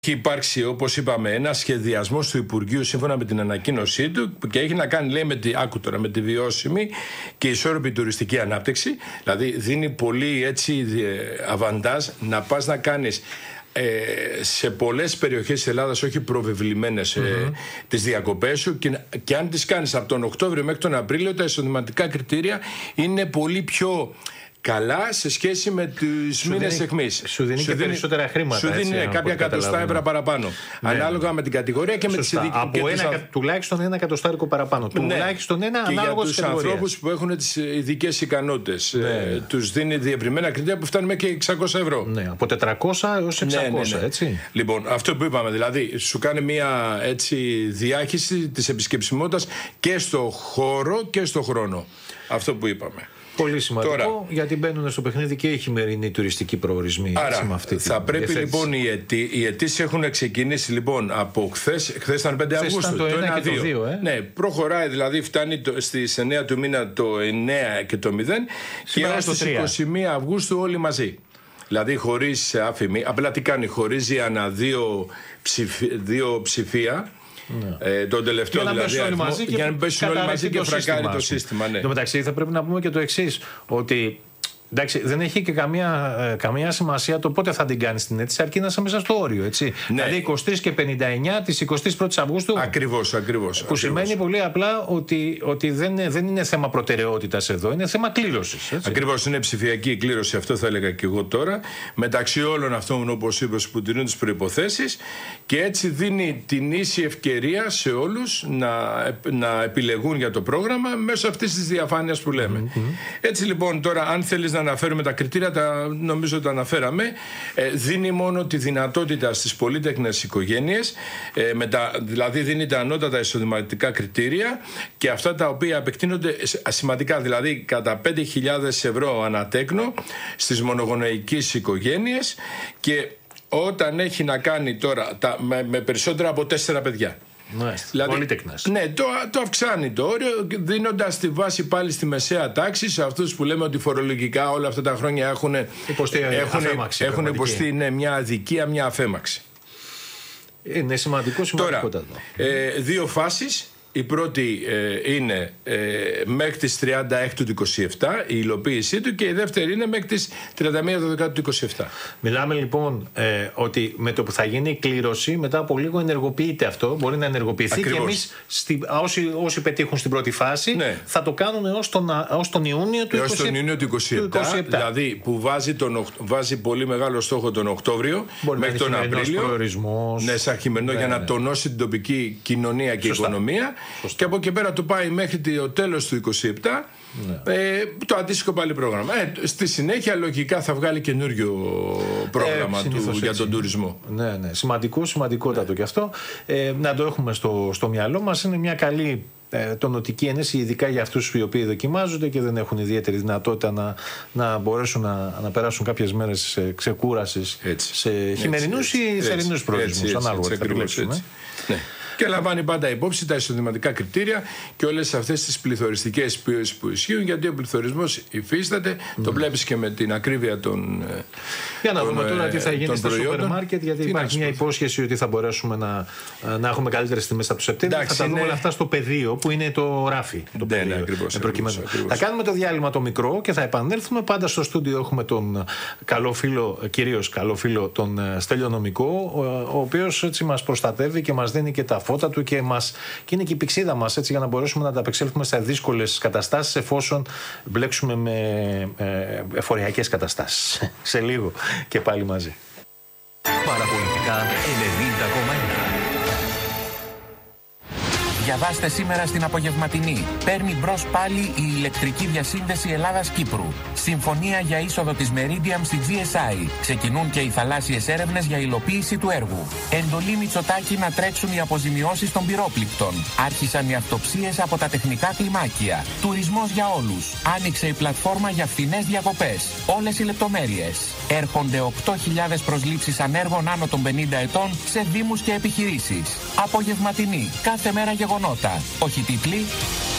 Έχει υπάρξει, όπως είπαμε, ένα σχεδιασμός του Υπουργείου σύμφωνα με την ανακοίνωσή του και έχει να κάνει, λέει, με τη βιώσιμη και ισόρροπη τουριστική ανάπτυξη. Δηλαδή δίνει πολύ έτσι αβαντάζ να πας να κάνεις σε πολλές περιοχές της Ελλάδας, όχι προβεβλημένες, τις διακοπές σου, και αν τις κάνεις από τον Οκτώβριο μέχρι τον Απρίλιο, τα εισοδηματικά κριτήρια είναι πολύ πιο καλά σε σχέση με τους μήνες αιχμής. Σου δίνει και περισσότερα χρήματα. Σου δίνει κάποια εκατοστά ευρώ παραπάνω. Ναι. Ανάλογα με την κατηγορία και σωστά. Με τις ειδικές. Τουλάχιστον ένα εκατοστάρικο παραπάνω. Ναι. Τουλάχιστον ένα ανάλογο στις κατηγορίες. Και για τους ανθρώπους που έχουν τις ειδικές ικανότητες, τους δίνει διευρυμένα κριτήρια που φτάνουν μέχρι και 600 ευρώ. Ναι, από 400 έως 600, έτσι. Λοιπόν, αυτό που είπαμε, δηλαδή, σου κάνει μια έτσι διάχυση της επισκεψιμότητας και στο χώρο και στο χρόνο. Αυτό που είπαμε. Πολύ σημαντικό. Τώρα, γιατί μπαίνουν στο παιχνίδι και οι χειμερινοί τουριστικοί προορισμοί. Άρα, θα πρέπει λοιπόν οι αιτήσεις έχουν ξεκινήσει λοιπόν από χθες ήταν 5 Αυγούστου. Το 1 και το 2. Ναι, προχωράει, δηλαδή φτάνει στις 9 του μήνα το 9 και το 0 και έως τις 21 Αυγούστου όλοι μαζί. Δηλαδή χωρίς άφημη, απλά τι κάνει, χωρίζει ανά δύο ψηφία. Ναι. Τον τελευταίο δηλαδή για να πέσουν όλοι μαζί και φρακάρει το σύστημα. Εν τω μεταξύ θα πρέπει να πούμε και το εξής, ότι εντάξει, δεν έχει και καμία σημασία το πότε θα την κάνεις την αίτηση, αρκεί να είσαι μέσα στο όριο, έτσι. Ναι. Δηλαδή 23 και 59 της 21ης Αυγούστου. Ακριβώς. Που σημαίνει πολύ απλά ότι δεν είναι θέμα προτεραιότητας εδώ, είναι θέμα κλήρωσης. Ακριβώς, είναι ψηφιακή κλήρωση, αυτό θα έλεγα και εγώ τώρα. Μεταξύ όλων αυτών, όπως είπες, που τηρούν τις προϋποθέσεις, και έτσι δίνει την ίση ευκαιρία σε όλους να επιλεγούν για το πρόγραμμα μέσω αυτής της διαφάνειας που λέμε. Έτσι λοιπόν, τώρα, αν θέλεις να αναφέρουμε τα κριτήρια, νομίζω τα αναφέραμε. Δίνει μόνο τη δυνατότητα στις πολύτεκνες οικογένειες, δηλαδή δίνει τα ανώτατα εισοδηματικά κριτήρια και αυτά τα οποία επεκτείνονται σημαντικά, δηλαδή κατά 5.000 ευρώ ανατέκνο στις μονογονεϊκές οικογένειες και όταν έχει να κάνει τώρα με περισσότερα από 4 παιδιά. Δηλαδή, πολύτεκνες. Ναι, το αυξάνει το όριο, δίνοντας τη βάση πάλι στη μεσαία τάξη σε αυτούς που λέμε ότι φορολογικά όλα αυτά τα χρόνια έχουν υποστεί μια αδικία, μια αφέμαξη. Είναι σημαντικό. Τώρα, δύο φάσεις. Η πρώτη είναι μέχρι τις 36 του 27 η υλοποίησή του και η δεύτερη είναι μέχρι τις 31 του 27. Μιλάμε λοιπόν ότι με το που θα γίνει η κλήρωση μετά από λίγο ενεργοποιείται αυτό, μπορεί να ενεργοποιηθεί. Ακριβώς. Και εμείς όσοι πετύχουν στην πρώτη φάση θα το κάνουν έως τον Ιούνιο του 27, δηλαδή που βάζει πολύ μεγάλο στόχο τον Οκτώβριο μέχρι τον Απρίλιο, σαν χειμερινό, για να τονώσει την τοπική κοινωνία και οικονομία. Και από εκεί πέρα το πάει μέχρι το τέλος του 27 το αντίστοιχο πάλι πρόγραμμα. Στη συνέχεια λογικά θα βγάλει καινούριο πρόγραμμα για τον τουρισμό. Ναι, σημαντικότατο και αυτό. Να το έχουμε στο μυαλό μας. Είναι μια καλή τονωτική ενέση, ειδικά για αυτούς οι οποίοι δοκιμάζονται και δεν έχουν ιδιαίτερη δυνατότητα να μπορέσουν να περάσουν κάποιες μέρες ξεκούρασης σε χειμερινούς ή θερινούς προορισμούς, ανάλογα τι θα επιλέξουμε. Και λαμβάνει πάντα υπόψη τα εισοδηματικά κριτήρια και όλες αυτές τις πληθωριστικές ποιότητες που ισχύουν, γιατί ο πληθωρισμός υφίσταται. Το βλέπεις και με την ακρίβεια των. Για να δούμε τώρα τι θα γίνει στο σούπερ μάρκετ, γιατί υπάρχει μια υπόσχεση ότι θα μπορέσουμε να έχουμε καλύτερες τιμές από το Σεπτέμβριο. Θα τα δούμε όλα αυτά στο πεδίο που είναι το ράφι. Θα κάνουμε το διάλειμμα το μικρό και θα επανέλθουμε. Πάντα στο στούντιο έχουμε τον κυρίως καλό φίλο, τον Στέλιο Νομικό, ο οποίος έτσι μας προστατεύει και μας δίνει και τα φώτα του και είναι και η πηξίδα μας, έτσι, για να μπορέσουμε να ανταπεξέλθουμε σε δύσκολες καταστάσεις εφόσον μπλέξουμε με εφοριακές καταστάσεις. Σε λίγο και πάλι μαζί. Παραπολιτικά 90,1. Διαβάστε σήμερα στην απογευματινή. Παίρνει μπρος πάλι η ηλεκτρική διασύνδεση Ελλάδας-Κύπρου. Συμφωνία για είσοδο της Meridiam στη GSI. Ξεκινούν και οι θαλάσσιες έρευνες για υλοποίηση του έργου. Εντολή Μητσοτάκη να τρέξουν οι αποζημιώσεις των πυρόπληκτων. Άρχισαν οι αυτοψίες από τα τεχνικά κλιμάκια. Τουρισμός για όλους. Άνοιξε η πλατφόρμα για φθηνές διακοπές. Όλες οι λεπτομέρειες. Έρχονται 8.000 προσλήψεις ανέργων άνω των 50 ετών σε δήμους και επιχειρήσεις. Απογευματινή. Κάθε μέρα γεγονότα. Όχι τίτλοι.